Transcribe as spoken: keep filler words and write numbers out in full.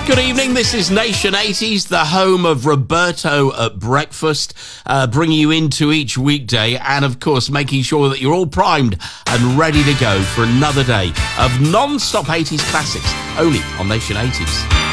Good evening, this is Nation eighties, the home of Roberto at breakfast, uh, bringing you into each weekday and, of course, making sure that you're all primed and ready to go for another day of non-stop eighties classics, only on Nation eighties.